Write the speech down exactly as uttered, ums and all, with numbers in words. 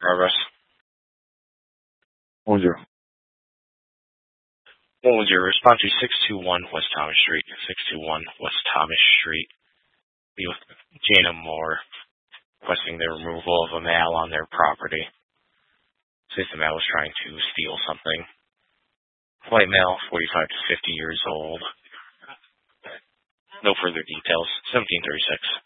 progress. What was your What was your response to six two one West Thomas Street? six two one West Thomas Street. Be with Jana Moore requesting the removal of a male on their property. Says the male was trying to steal something. White male, forty-five to fifty years old. No further details. seventeen thirty-six.